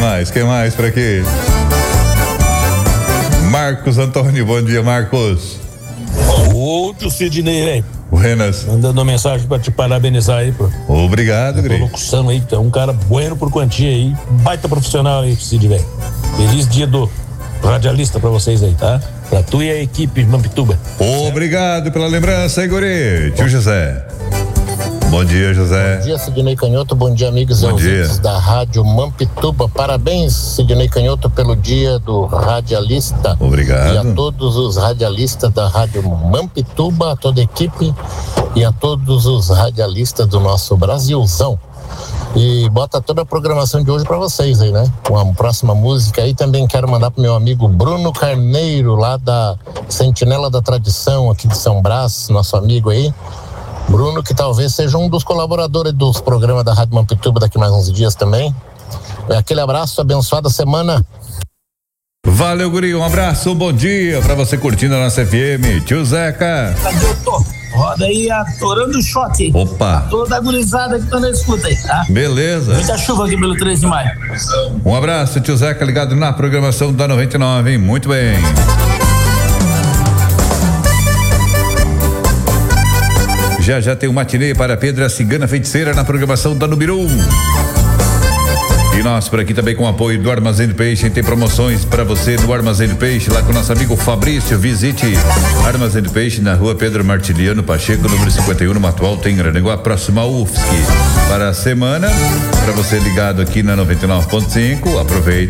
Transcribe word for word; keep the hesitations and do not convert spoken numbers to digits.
mais? Quem mais por aqui? Marcos Antônio, bom dia, Marcos. Outro Sidney, velho. Buenas. Mandando uma mensagem pra te parabenizar aí, pô. Obrigado, Greg. Locução aí, tu é um cara bueno por quantia aí. Baita profissional aí, Sid, velho. Feliz dia do radialista pra vocês aí, tá? Pra tu e a equipe Mampituba. Obrigado pela lembrança, aí, guri. Tio José. Bom dia, José. Bom dia, Sidney Canhoto. Bom dia, amigos e ouvintes da Rádio Mampituba. Parabéns, Sidney Canhoto, pelo dia do radialista. Obrigado. E a todos os radialistas da Rádio Mampituba, a toda a equipe e a todos os radialistas do nosso Brasilzão. E bota toda a programação de hoje para vocês aí, né? Com a próxima música aí também quero mandar pro meu amigo Bruno Carneiro, lá da Sentinela da Tradição, aqui de São Brás, nosso amigo aí. Bruno, que talvez seja um dos colaboradores dos programas da Rádio Mampituba daqui mais uns dias também. Aquele abraço, abençoada semana. Valeu, guri, um abraço, um bom dia pra você curtindo a nossa F M. Tio Zeca. Cadê eu tô? Roda aí, atorando o shot. Opa. Toda a gurizada que tá na escuta aí, tá? Beleza. Muita chuva aqui pelo treze de maio. Um abraço, tio Zeca, ligado na programação da noventa e nove, hein? Muito bem. Já já tem um matinê para Pedro a Cigana Feiticeira na programação da número um. E nós por aqui também com o apoio do Armazém do Peixe. Tem promoções para você no Armazém do Peixe, lá com o nosso amigo Fabrício. Visite Armazém do Peixe na rua Pedro Martiliano Pacheco, número cinquenta e um, no atual tem Granaguá, próximo ao U F S C. Para a semana, para você ligado aqui na noventa e nove ponto cinco, aproveite.